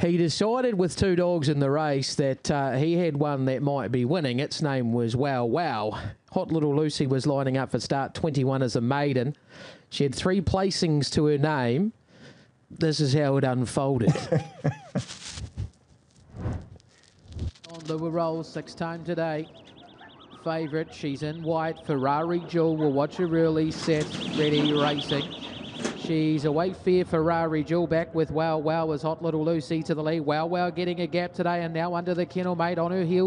He decided with two dogs in the race that he had one that might be winning. Its name was Wow Wow. Hot Little Lucy was lining up for start 21 as a maiden. She had 3 placings to her name. This is how it unfolded. On the roll, 6-time today. Favourite, she's in white. Ferrari Jewel will watch her early, set, ready, racing. She's away fair. Ferrari Jewel back with Wow Wow as Hot Little Lucy to the lead. Wow Wow getting a gap today and now under the kennel mate on her heels.